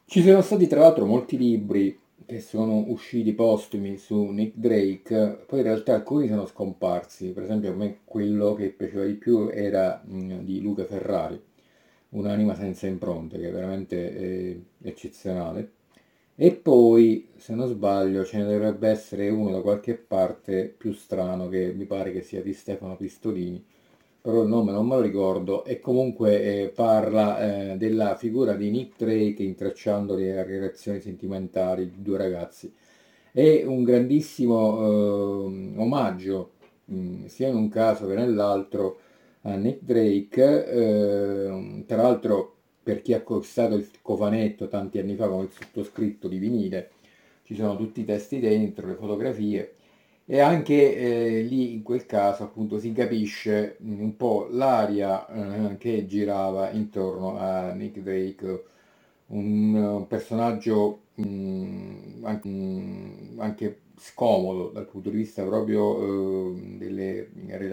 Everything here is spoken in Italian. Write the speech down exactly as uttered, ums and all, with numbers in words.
Ci sono stati tra l'altro molti libri che sono usciti postumi su Nick Drake, poi in realtà alcuni sono scomparsi, per esempio a me quello che piaceva di più era mh, di Luca Ferrari, Un'anima senza impronte, che è veramente eh, eccezionale. E poi, se non sbaglio, ce ne dovrebbe essere uno da qualche parte più strano che mi pare che sia di Stefano Pistolini, però il nome non me lo ricordo, e comunque eh, parla eh, della figura di Nick Drake intrecciando le relazioni sentimentali di due ragazzi. È un grandissimo ehm, omaggio, mh, sia in un caso che nell'altro, a Nick Drake, ehm, tra l'altro per chi ha acquistato il cofanetto tanti anni fa con il sottoscritto di vinile, ci sono tutti i testi dentro, le fotografie, e anche eh, lì in quel caso appunto si capisce mh, un po' l'aria eh, che girava intorno a Nick Drake, un, uh, personaggio mh, anche, mh, anche scomodo dal punto di vista proprio eh, delle